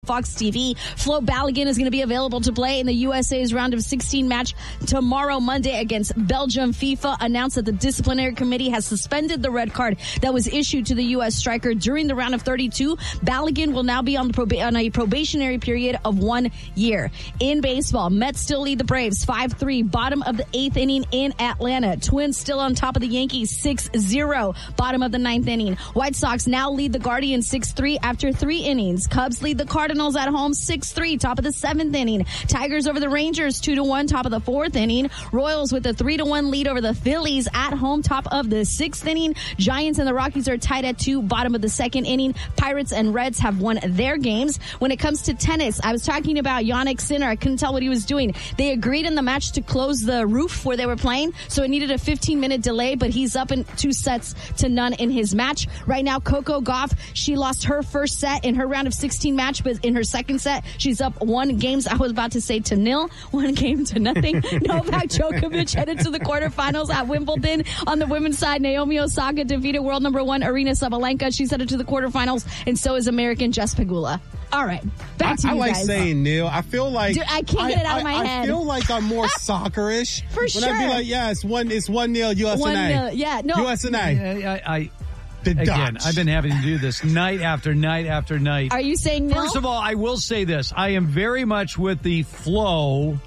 Fox TV. Flo Balogun is going to be available to play in the USA's round of 16 match tomorrow, Monday, against Belgium. FIFA announced that the disciplinary committee has suspended the red card that was issued to the U.S. striker during the round of 32. Balogun will now be on a probationary period of 1 year. In baseball, Mets still lead the Braves 5-3, bottom of the 8th inning in Atlanta. Twins still on top of the Yankees 6-0, bottom of the 9th inning. White Sox now lead the Guardians 6-3 after 3 innings. Cubs lead the Cardinals at home 6-3, top of the 7th inning. Tigers over the Rangers 2-1, top of the 4th inning. Royals with a 3-1 lead over the Phillies at home, top of the 6th inning. Giants and the Rockies are tied at 2, bottom of the 2nd inning. Pirates and Reds have won their games. When it comes to tennis, I was talking about Jannik Sinner. I couldn't tell what he was doing. They agreed in the match to close the roof where they were playing, so it needed a 15-minute delay, but he's up in 2-0 in his match. Right now, Coco Gauff, she lost her first set in her round of 16 match, but in her second set, she's up 1 game. I was about to say to 0, 1 game to nothing. Novak Djokovic headed to the quarterfinals at Wimbledon. On the women's side, Naomi Osaka defeated world number 1 Arina Sabalenka. She's headed to the quarterfinals, and so is American Jess Pegula. All right, back to you guys. I like saying Neil. I feel like dude, I can't get it out of my head. I feel like I'm more soccer-ish. For sure. When I be like, yeah, it's 1-0 USA. 1-0. Yeah, no. USA. Again, I've been having to do this night after night after night. Are you saying no? First of all, I will say this. I am very much with the Flo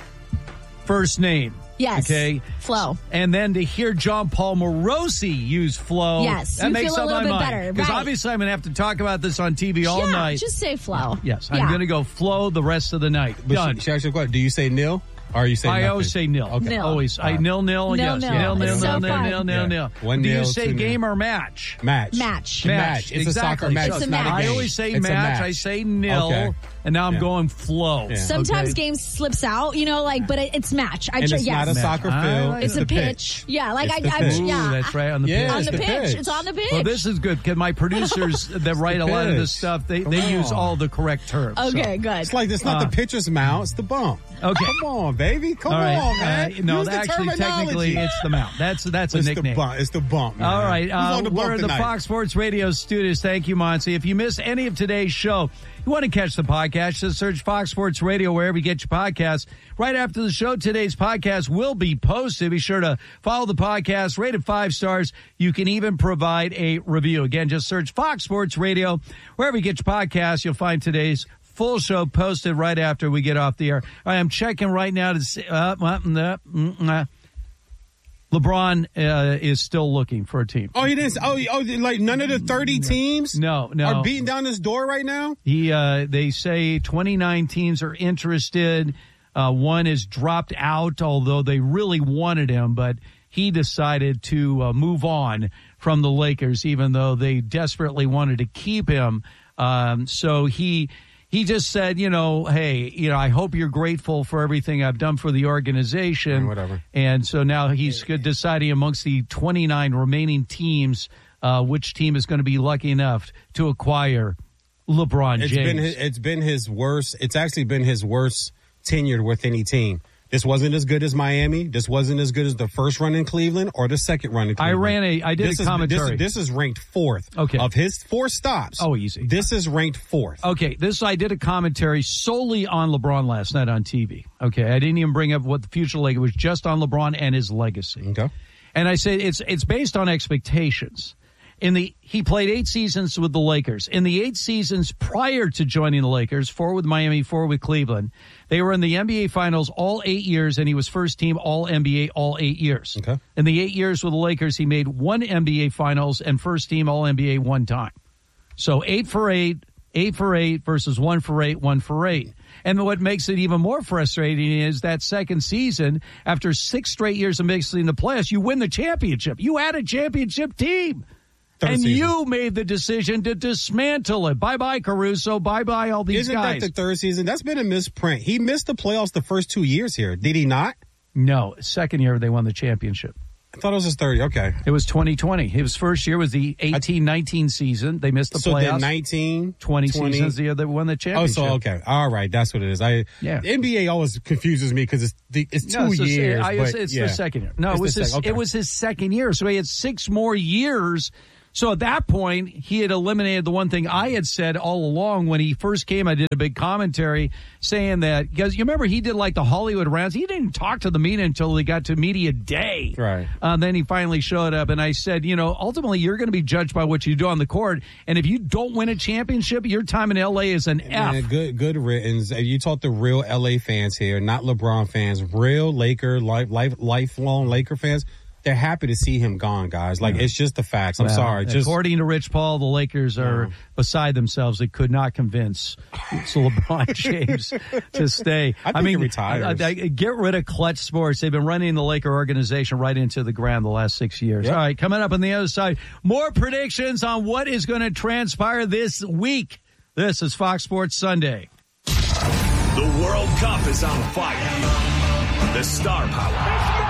first name. Yes. Okay. Flo. And then to hear John Paul Morosi use Flo. Yes. That you makes feel a up little my bit mind. better. Because right. obviously I'm going to have to talk about this on TV all night. Just say Flo. Yes. Yeah. I'm going to go Flo the rest of the night. Done. She actually, what, do you say Neil? Or you say I nothing? always say nil. Okay. Nil. Always. Yes. Nil. Yes. Nil. Nil. 1-0. Do you say game or match? Match. Match. It's exactly. a soccer match. It's a not match. a game. I always say It's a match. I say nil. Okay. And now I'm going Flo. Yeah. Sometimes games slips out, but it's match. And it's not a soccer field. It's a the pitch. Yeah, like It's the I pitch. Ooh, that's right, on the pitch. on the pitch. pitch. It's on the pitch. Well, this is good because my producers that write a lot of this stuff, they use all the correct terms. Okay, so. good. It's like, it's not the pitcher's mount, it's the bump. Okay. Come on, baby. Come All right. on, man. No, Use the actually, terminology. technically, it's the mount. That's a It's nickname. It's the bump, man. All right. Who's on the We're bump in the tonight? Fox Sports Radio studios. Thank you, Monty. If you miss any of today's show, you want to catch the podcast, just search Fox Sports Radio wherever you get your podcasts. Right after the show, today's podcast will be posted. Be sure to follow the podcast, rate it 5 stars. You can even provide a review. Again, just search Fox Sports Radio wherever you get your podcasts. You'll find today's full show posted right after we get off the air. I am checking right now to see. LeBron is still looking for a team. Oh, he didn't. Like none of the 30 teams. No. Are beating down his door right now. They say 29 teams are interested. One is dropped out, although they really wanted him, but he decided to move on from the Lakers, even though they desperately wanted to keep him. So he just said, hey, I hope you're grateful for everything I've done for the organization. Whatever. And so now he's deciding amongst the 29 remaining teams, which team is going to be lucky enough to acquire LeBron James. It's actually been his worst tenure with any team. This wasn't as good as Miami. This wasn't as good as the first run in Cleveland or the second run in Cleveland. I did a commentary. This is ranked 4th. Okay. Of his 4 stops. Oh, easy. This is ranked 4th. Okay. I did a commentary solely on LeBron last night on TV. Okay. I didn't even bring up what the future leg. It was just on LeBron and his legacy. Okay. And I said it's based on expectations. He played 8 seasons with the Lakers. In the 8 seasons prior to joining the Lakers, 4 with Miami, 4 with Cleveland, they were in the NBA Finals all 8 years, and he was first team All-NBA all 8 years. Okay. In the 8 years with the Lakers, he made 1 NBA Finals and first team All-NBA 1 time. So 8 for 8, 8 for 8 versus 1 for 8, 1 for 8. And what makes it even more frustrating is that second season, after 6 straight years of mixing the playoffs, you win the championship. You had a championship team. And you made the decision to dismantle it. Bye-bye, Caruso. Bye-bye, all these guys. Isn't that the 3rd season? That's been a misprint. He missed the playoffs the first 2 years here. Did he not? No. Second year, they won the championship. I thought it was his 30. Okay. It was 2020. His first year was the 18-19 season. They missed the playoffs. So then 19, 20 seasons the year they won the championship. Oh, so okay. All right. That's what it is. The NBA always confuses me because it's 2 years. It's the second year. No, it was his second year. So he had 6 more years So at that point, he had eliminated the one thing I had said all along when he first came. I did a big commentary saying that, because you remember he did like the Hollywood rounds. He didn't talk to the media until he got to media day. Right. Then he finally showed up, and I said, ultimately you're going to be judged by what you do on the court. And if you don't win a championship, your time in L.A. is an F. Good riddance. You talk to real L.A. fans here, not LeBron fans, real Laker, lifelong Laker fans. They're happy to see him gone, guys. It's just the facts. I'm sorry. According to Rich Paul, the Lakers are beside themselves. They could not convince LeBron James to stay. I mean, he retires. Get rid of Clutch Sports. They've been running the Laker organization right into the ground the last 6 years. Yep. All right, coming up on the other side, more predictions on what is going to transpire this week. This is Fox Sports Sunday. The World Cup is on fire. The star power.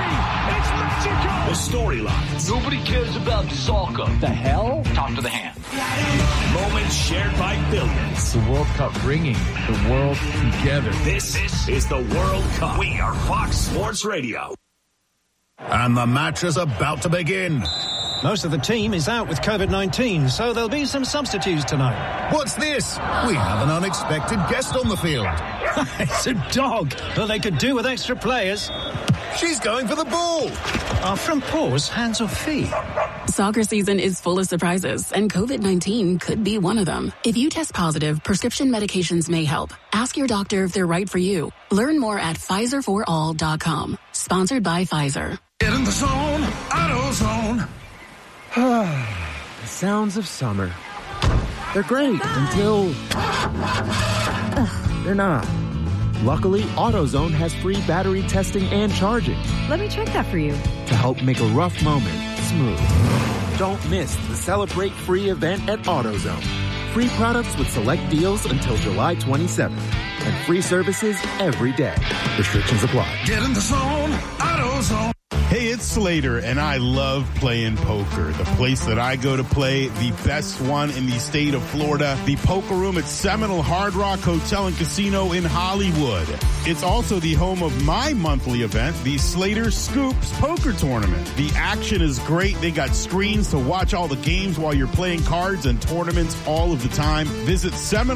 The storylines. Nobody cares about soccer. The hell? Talk to the hand. Moments shared by billions. The World Cup bringing the world together. This is the World Cup. We are Fox Sports Radio. And the match is about to begin. Most of the team is out with COVID-19, so there'll be some substitutes tonight. What's this? We have an unexpected guest on the field. It's a dog, but they could do with extra players. She's going for the ball. Are front paws hands or feet? Soccer season is full of surprises, and COVID-19 could be one of them. If you test positive, prescription medications may help. Ask your doctor if they're right for you. Learn more at PfizerForAll.com. Sponsored by Pfizer. Get in the zone, AutoZone. The sounds of summer. They're great until they're not. Luckily, AutoZone has free battery testing and charging. Let me check that for you. To help make a rough moment smooth. Don't miss the Celebrate Free event at AutoZone. Free products with select deals until July 27th. And free services every day. Restrictions apply. Get in the zone, AutoZone. Hey, it's Slater, and I love playing poker. The place that I go to play, the best one in the state of Florida, the Poker Room at Seminole Hard Rock Hotel and Casino in Hollywood. It's also the home of my monthly event, the Slater Scoops Poker Tournament. The action is great. They got screens to watch all the games while you're playing cards and tournaments all of the time. Visit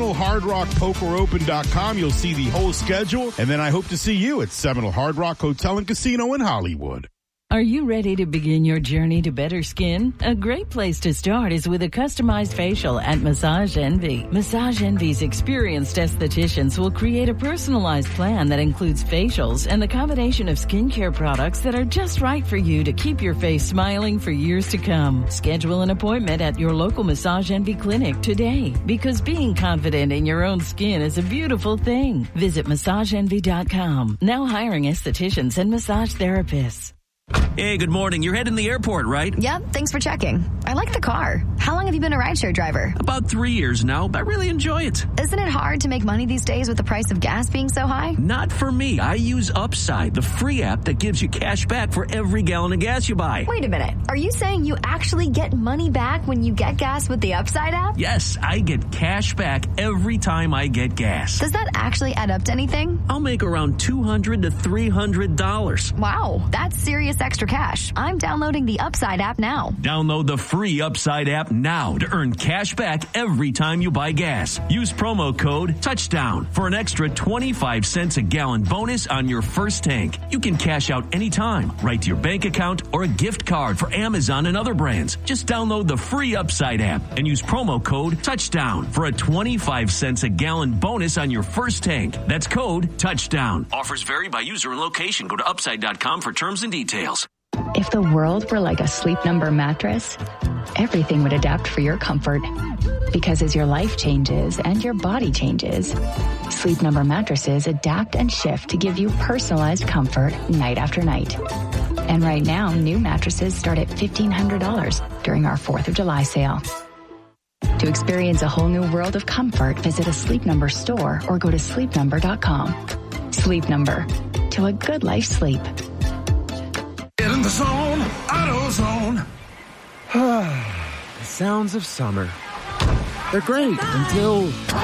SeminoleHardRockPokerOpen.com. You'll see the whole schedule, and then I hope to see you at Seminole Hard Rock Hotel and Casino in Hollywood. Are you ready to begin your journey to better skin? A great place to start is with a customized facial at Massage Envy. Massage Envy's experienced estheticians will create a personalized plan that includes facials and the combination of skincare products that are just right for you to keep your face smiling for years to come. Schedule an appointment at your local Massage Envy clinic today, because being confident in your own skin is a beautiful thing. Visit MassageEnvy.com. Now hiring estheticians and massage therapists. Hey, good morning. You're heading to the airport, right? Yep, thanks for checking. I like the car. How long have you been a rideshare driver? About 3 years now, but I really enjoy it. Isn't it hard to make money these days with the price of gas being so high? Not for me. I use Upside, the free app that gives you cash back for every gallon of gas you buy. Wait a minute. Are you saying you actually get money back when you get gas with the Upside app? Yes, I get cash back every time I get gas. Does that actually add up to anything? I'll make around $200 to $300. Wow, that's serious extra cash. I'm downloading the Upside app now. Download the free Upside app now to earn cash back every time you buy gas. Use promo code TOUCHDOWN for an extra 25 cents a gallon bonus on your first tank. You can cash out anytime, right to your bank account or a gift card for Amazon and other brands. Just download the free Upside app and use promo code TOUCHDOWN for a 25 cents a gallon bonus on your first tank. That's code TOUCHDOWN. Offers vary by user and location. Go to upside.com for terms and details. If the world were like a Sleep Number mattress, everything would adapt for your comfort. Because as your life changes and your body changes, Sleep Number mattresses adapt and shift to give you personalized comfort night after night. And right now, new mattresses start at $1,500 during our 4th of July sale. To experience a whole new world of comfort, visit a Sleep Number store or go to sleepnumber.com. Sleep Number. To a good life sleep. Get in the zone, AutoZone. The sounds of summer. They're great until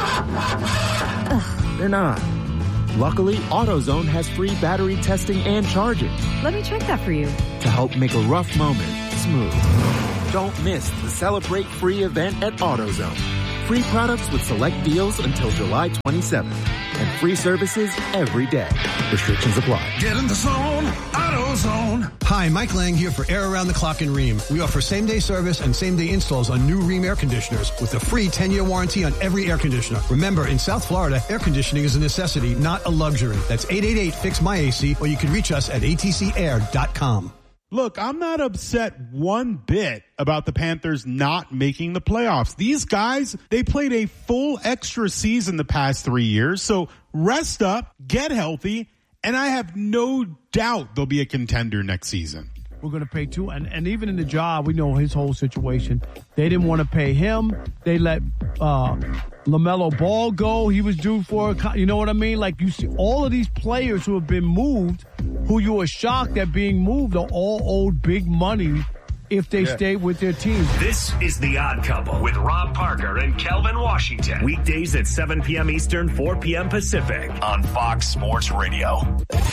they're not. Luckily, AutoZone has free battery testing and charging. Let me check that for you. To help make a rough moment smooth. Don't miss the Celebrate Free event at AutoZone. Free products with select deals until July 27th. And free services every day. Restrictions apply. Get in the zone, AutoZone. Hi, Mike Lang here for Air Around the Clock in Rheem. We offer same-day service and same-day installs on new Rheem air conditioners with a free 10-year warranty on every air conditioner. Remember, in South Florida, air conditioning is a necessity, not a luxury. That's 888-FIX-MY-AC, or you can reach us at atcair.com. Look, I'm not upset one bit about the Panthers not making the playoffs. These guys, they played a full extra season the past 3 years. So rest up, get healthy, and I have no doubt they'll be a contender next season. We're going to pay too. And even in the job, we know his whole situation. They didn't want to pay him. They let LaMelo Ball go. He was due for, you know what I mean? Like, you see all of these players who have been moved, who you were shocked at being moved, are all owed big money if they stay with their team. This is The Odd Couple with Rob Parker and Kelvin Washington. Weekdays at 7 p.m. Eastern, 4 p.m. Pacific on Fox Sports Radio.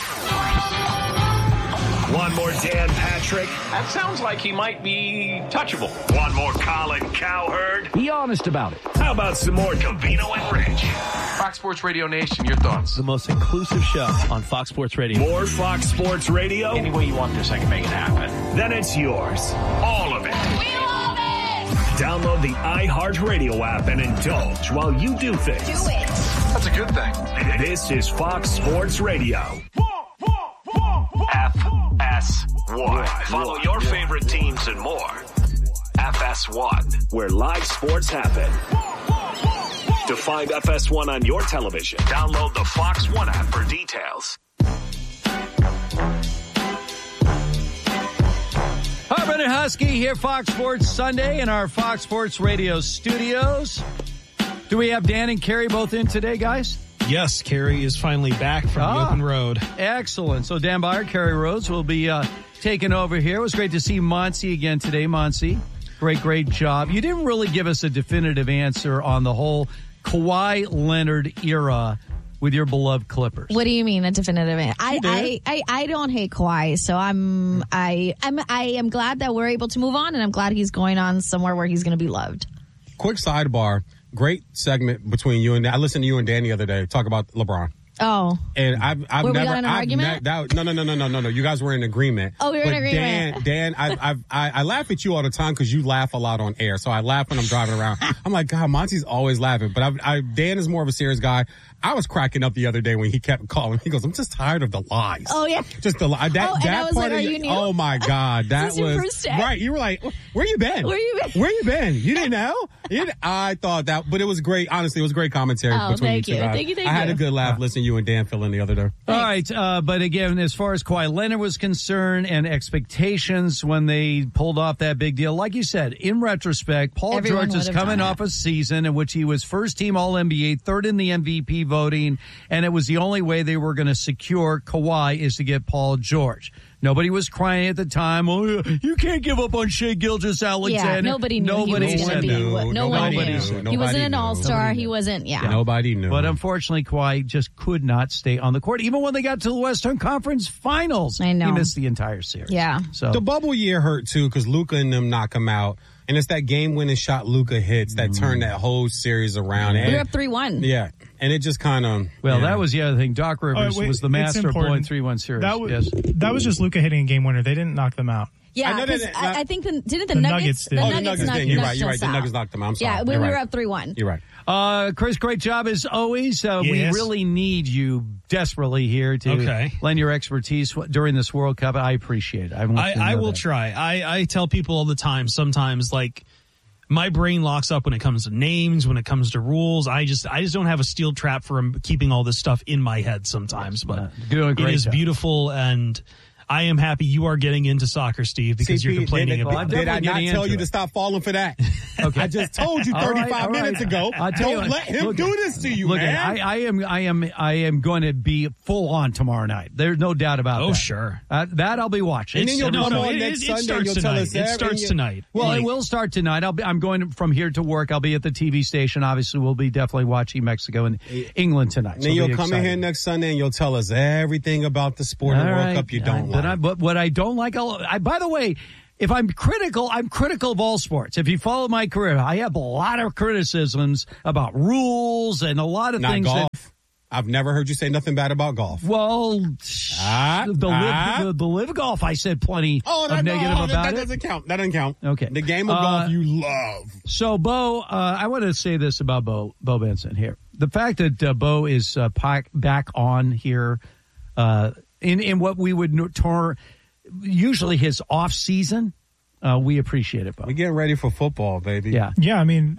One more Dan Patrick. That sounds like he might be touchable. One more Colin Cowherd. Be honest about it. How about some more Covino and Rich? Fox Sports Radio Nation, your thoughts? The most inclusive show on Fox Sports Radio. More Fox Sports Radio? Any way you want this, I can make it happen. Then it's yours. All of it. We love it! Download the iHeartRadio app and indulge while you do things. Do it. That's a good thing. This is Fox Sports Radio. FS1. Follow your favorite teams and more. FS1, where live sports happen. To find FS1 on your television, download the Fox One app for details. Hi, Brendan Husky here, Fox Sports Sunday in our Fox Sports Radio studios. Do we have Dan and Kerry both in today, guys? Yes, Kerry is finally back from the open road. Excellent. So Dan Byer, Kerry Rhodes will be taking over here. It was great to see Monty again today. Monty, great job. You didn't really give us a definitive answer on the whole Kawhi Leonard era with your beloved Clippers. What do you mean a definitive answer? I don't hate Kawhi, so I am glad that we're able to move on, and I'm glad he's going on somewhere where he's going to be loved. Quick sidebar. Great segment between you and I listened to you and Dan the other day talk about LeBron. Oh. And I've were never. We got in an argument? No. You guys were in agreement. Oh, we were in agreement. Dan, I laugh at you all the time because you laugh a lot on air. So I laugh when I'm driving around. I'm like, God, Monty's always laughing. But Dan is more of a serious guy. I was cracking up the other day when he kept calling. He goes, I'm just tired of the lies. Oh, yeah. Just the lie. That and I was part like, of are you new? Oh, my God. That Is this was. your first day? Right. You were like, where you been? Where you been? You didn't know? I thought that, but it was great. Honestly, it was great commentary between you two guys. Thank you. I had a good laugh listening to you and Dan fill in the other day. All right. But again, as far as Kawhi Leonard was concerned and expectations when they pulled off that big deal, like you said, in retrospect, Paul George is coming off a season in which he was first team All-NBA, third in the MVP voting, and it was the only way they were going to secure Kawhi is to get Paul George. Nobody was crying at the time. Oh, you can't give up on Shai Gilgeous-Alexander. Yeah, nobody knew he was going to be. Nobody knew. He wasn't an all-star. He wasn't, Nobody knew. But unfortunately, Kawhi just could not stay on the court. Even when they got to the Western Conference Finals, I know. He missed the entire series. Yeah. So the bubble year hurt, too, because Luka and them knock him out. And it's that game-winning shot Luka hits that turned that whole series around. We were up 3-1. Yeah. And it just kind of... Well, that was the other thing. Doc Rivers was the master of blowing 3-1 series. That was just Luka hitting a game winner. They didn't knock them out. Yeah, I think didn't the Nuggets did. The Nuggets did. You're right. The Nuggets knocked them out. I'm sorry. Yeah, we were up 3-1. You're right. Chris, great job as always. We really need you desperately here to lend your expertise during this World Cup. I appreciate it. I will try. I tell people all the time, sometimes, like, my brain locks up when it comes to names, when it comes to rules. I just don't have a steel trap for keeping all this stuff in my head sometimes. But it is beautiful, and I am happy you are getting into soccer, Steve, because you're complaining about it. Did I not tell you to stop falling for that? Okay. I just told you 35 minutes ago. Don't let him do this to you, man. I am going to be full on tomorrow night. There's no doubt about that. Oh, sure. That I'll be watching. And then you'll come on next Sunday. You'll tell us it starts tonight. Well, it will start tonight. I'm going from here to work. I'll be at the TV station. Obviously, we'll be definitely watching Mexico and England tonight. And then you'll come in here next Sunday and you'll tell us everything about the sport and World Cup you don't like. But what I don't like, by the way, if I'm critical of all sports. If you follow my career, I have a lot of criticisms about rules and a lot of things. Golf. I've never heard you say nothing bad about golf. Well, the live golf, I said plenty of negative about that it. Doesn't count. That doesn't count. Okay. The game of golf you love. So, Bo, I want to say this about Bo Benson here. The fact that Bo is back on here in what we would usually his off season. We appreciate it, Bo. We're getting ready for football, baby. Yeah. Yeah, I mean,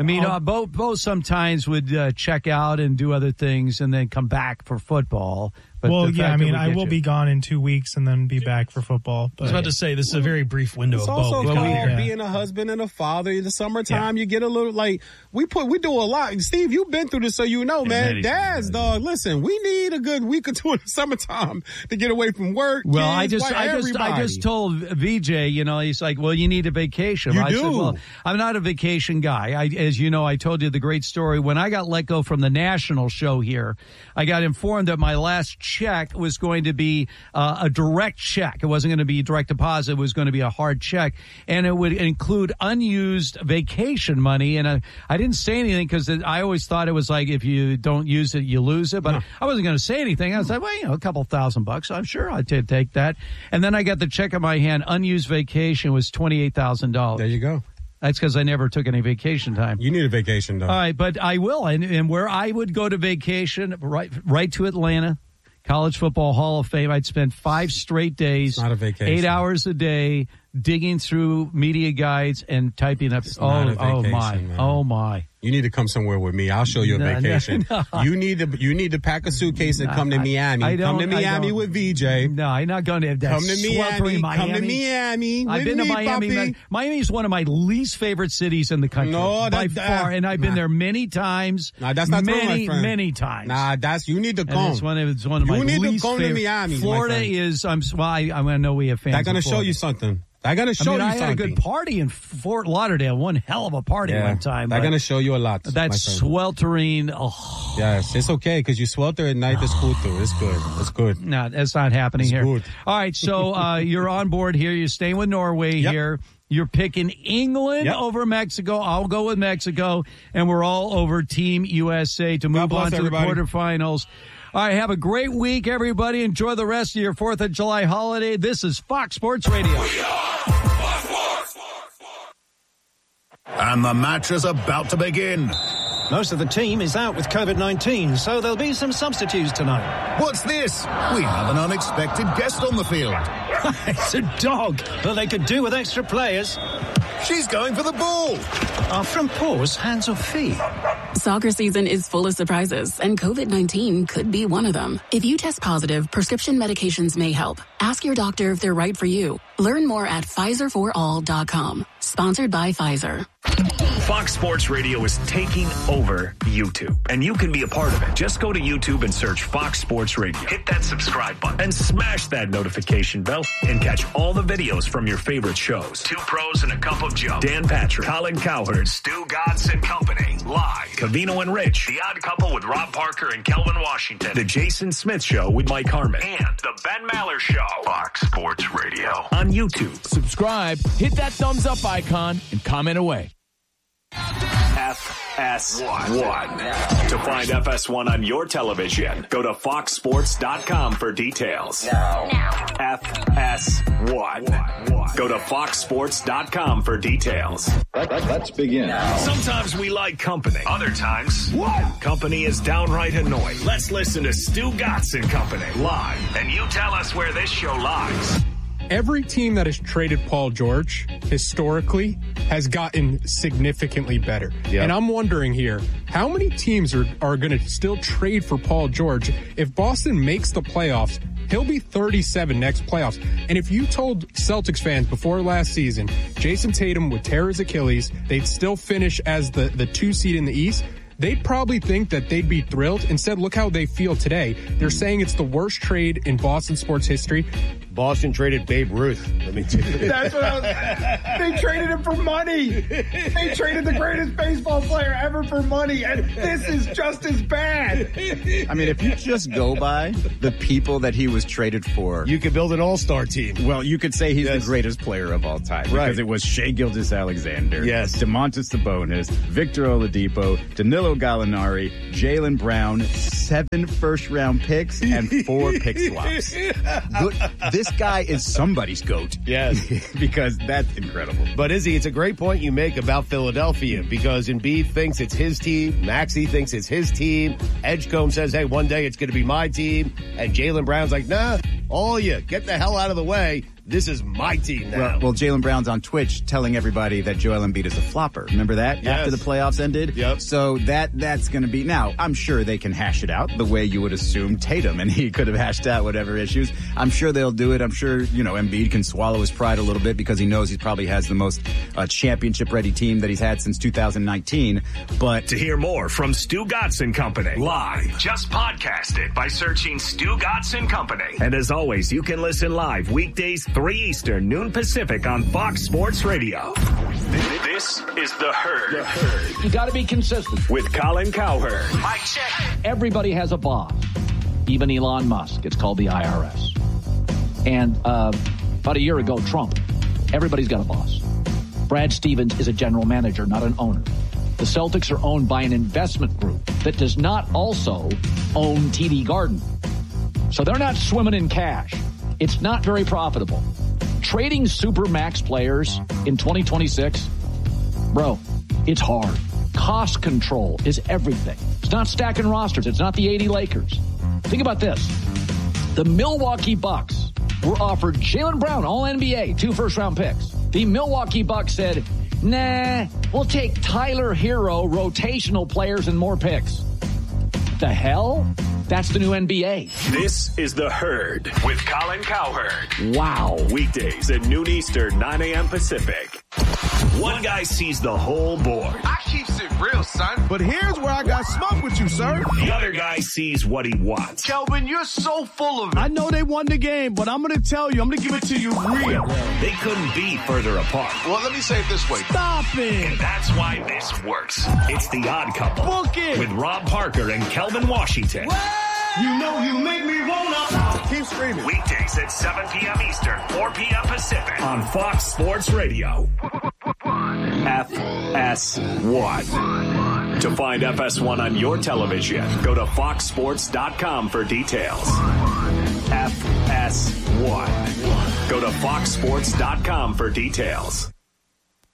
Bo sometimes would check out and do other things and then come back for football. But I will be gone in 2 weeks and then be back for football. But I was about to say, this is a very brief window it's of also Bo. called being a husband and a father. In the summertime, you get a little, we do a lot. Steve, you've been through this, so you know, man. Dads, dog, listen, we need a good week or two in the summertime to get away from work. Well, kids, I just told VJ, he's like, well, you need a vacation. You I do. said, well, I'm not a vacation guy. As you know, I told you the great story. When I got let go from the national show here, I got informed that my last check was going to be a direct check. It wasn't going to be direct deposit. It was going to be a hard check, and it would include unused vacation money. And I didn't say anything because I always thought it was like if you don't use it, you lose it. But I wasn't going to say anything. I was like, well, a couple $1,000. I'm sure I'd take that. And then I got the check in my hand. Unused vacation was $28,000. There you go. That's because I never took any vacation time. You need a vacation, though. All right, but I will. And where I would go to vacation, right to Atlanta, College Football Hall of Fame, I'd spend 5 straight days, not a vacation. 8 hours a day, digging through media guides and typing up. Oh my. You need to come somewhere with me. I'll show you a vacation. No. You need to pack a suitcase and come to Miami. Come to Miami with VJ. No, I'm not going to. Come to Miami. Come to Miami. I've been to Miami. Miami is one of my least favorite cities in the country by far, and I've been there many times. Nah, that's not true, my friend. Many times. Nah, you need to come. It's one of my least favorite. You need to come to Miami. Florida is. I know we have fans. I'm going to show you something. I had a good party in Fort Lauderdale. One hell of a party one time. I'm going to show you a lot. That's sweltering. Oh. Yes, it's okay because you swelter at night. It's cool too. It's good. It's good. No, that's not happening here. Good. All right, so you're on board here. You're staying with Norway here. You're picking England over Mexico. I'll go with Mexico, and we're all over Team USA to move on to the quarterfinals. All right, have a great week, everybody. Enjoy the rest of your 4th of July holiday. This is Fox Sports Radio. And the match is about to begin. Most of the team is out with COVID-19, so there'll be some substitutes tonight. What's this? We have an unexpected guest on the field. It's a dog, but they could do with extra players. She's going for the ball. Are from paws, hands or feet? Soccer season is full of surprises, and COVID-19 could be one of them. If you test positive, prescription medications may help. Ask your doctor if they're right for you. Learn more at PfizerForAll.com. Sponsored by Pfizer. Fox Sports Radio is taking over YouTube, and you can be a part of it. Just go to YouTube and search Fox Sports Radio. Hit that subscribe button and smash that notification bell and catch all the videos from your favorite shows. 2 Pros and a Cup of Joe. Dan Patrick, Colin Cowherd, Stu Godson and Company. Live. Cavino and Rich. The Odd Couple with Rob Parker and Kelvin Washington. The Jason Smith Show with Mike Harmon. And The Ben Maller Show. Fox Sports Radio. On YouTube. Subscribe, hit that thumbs up icon, and comment away. FS1. To find FS1 on your television, go to foxsports.com for details. Now. FS1. Go to foxsports.com for details. Let's begin. Sometimes we like company. Other times, company is downright annoying. Let's listen to Stu Godson Company live, and you tell us where this show lies. Every team that has traded Paul George historically has gotten significantly better. Yep. And I'm wondering here, how many teams are going to still trade for Paul George? If Boston makes the playoffs, he'll be 37 next playoffs. And if you told Celtics fans before last season, Jason Tatum would tear his Achilles, they'd still finish as the 2 seed in the East, they'd probably think that they'd be thrilled. Instead, look how they feel today. They're saying it's the worst trade in Boston sports history. Boston traded Babe Ruth. That's what I was. They traded him for money. They traded the greatest baseball player ever for money, and this is just as bad. I mean, if you just go by the people that he was traded for, you could build an all-star team. Well, you could say he's the greatest player of all time because it was Shai Gilgeous-Alexander, DeMontis Sabonis, Victor Oladipo, Danilo Gallinari, Jaylen Brown, 7 first-round picks and 4 pick swaps. This guy is somebody's GOAT. Yes. Because that's incredible. But Izzy, it's a great point you make about Philadelphia because Embiid thinks it's his team. Maxey thinks it's his team. Edgecombe says, hey, one day it's going to be my team. And Jaylen Brown's like, nah, all you, get the hell out of the way. This is my team now. Well, Jaylen Brown's on Twitch telling everybody that Joel Embiid is a flopper. Remember that? Yes. After the playoffs ended? Yep. So that's going to be... Now, I'm sure they can hash it out the way you would assume Tatum and he could have hashed out whatever issues. I'm sure they'll do it. I'm sure, Embiid can swallow his pride a little bit because he knows he probably has the most championship-ready team that he's had since 2019. But to hear more from Stu Gotson Company live, just podcast it by searching Stu Gotson Company. And as always, you can listen live weekdays 3 Eastern, noon Pacific on Fox Sports Radio. This is The Herd. You got to be consistent. With Colin Cowherd. Mike check. Everybody has a boss. Even Elon Musk. It's called the IRS. And about a year ago, Trump. Everybody's got a boss. Brad Stevens is a general manager, not an owner. The Celtics are owned by an investment group that does not also own TD Garden. So they're not swimming in cash. It's not very profitable. Trading Supermax players in 2026, bro, it's hard. Cost control is everything. It's not stacking rosters. It's not the 80 Lakers. Think about this. The Milwaukee Bucks were offered Jaylen Brown, All-NBA, 2 first-round picks. The Milwaukee Bucks said, nah, we'll take Tyler Hero, rotational players, and more picks. The hell? That's the new NBA. This is The Herd with Colin Cowherd. Wow. Weekdays at noon Eastern, 9 a.m. Pacific. One guy sees the whole board. I keeps it real, son. But here's where I got smoke with you, sir. The other guy sees what he wants. Kelvin, you're so full of it. I know they won the game, but I'm going to tell you, I'm going to give it to you real. They couldn't be further apart. Well, let me say it this way. Stop it. And that's why this works. It's The Odd Couple. Book it. With Rob Parker and Kelvin Washington. You know you make me wanna. Keep screaming. Weekdays at 7 p.m. Eastern, 4 p.m. Pacific on Fox Sports Radio. FS1. To find FS1 on your television, go to foxsports.com for details. FS1. Go to foxsports.com for details.